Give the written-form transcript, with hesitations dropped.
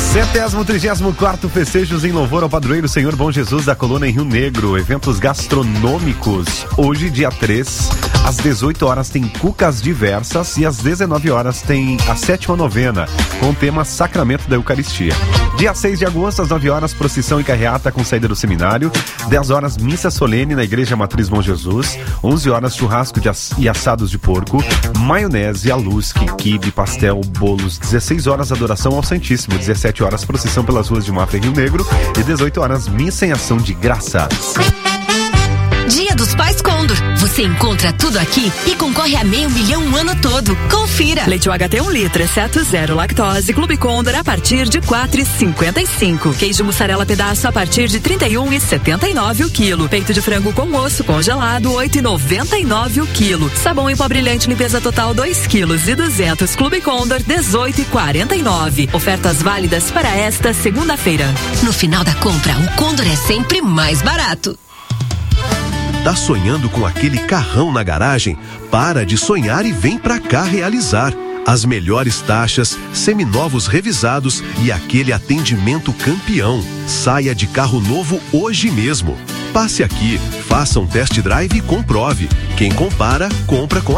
34º Festejos em Louvor ao Padroeiro Senhor Bom Jesus da Coluna em Rio Negro. Eventos gastronômicos. Hoje, dia 3, às 18 horas tem cucas diversas e às 19 horas tem a 7ª novena, com o tema Sacramento da Eucaristia. Dia 6 de agosto, às 9 horas, procissão e carreata com saída do seminário. 10 horas, missa solene na Igreja Matriz Bom Jesus. 11 horas, churrasco e assados de porco. Maionese, alusque, quibe, pastel, bolos. 16 horas, adoração ao Santíssimo. 17 horas, procissão pelas ruas de Mafra e Rio Negro. E 18 horas, missa em ação de graças. Dia dos Pais Condor. Você encontra tudo aqui e concorre a R$500 mil o ano todo. Confira. Leite UHT 1 litro, exceto zero lactose, Clube Condor a partir de R$4,55. Queijo mussarela pedaço a partir de R$31,79 o quilo. Peito de frango com osso congelado, R$8,99 o quilo. Sabão em pó brilhante limpeza total 2,2 kg. Clube Condor, R$18,49. Ofertas válidas para esta segunda-feira. No final da compra, o Condor é sempre mais barato. Tá sonhando com aquele carrão na garagem? Para de sonhar e vem pra cá realizar. As melhores taxas, seminovos revisados e aquele atendimento campeão. Saia de carro novo hoje mesmo. Passe aqui, faça um test drive e comprove. Quem compara, compra com